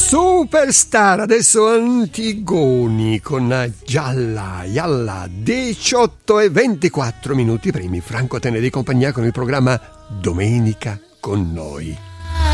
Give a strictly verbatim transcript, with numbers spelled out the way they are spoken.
Superstar, adesso Antigoni con Gialla, Yalla, diciotto e ventiquattro minuti primi. Franco Teneri compagnia con il programma Domenica con noi.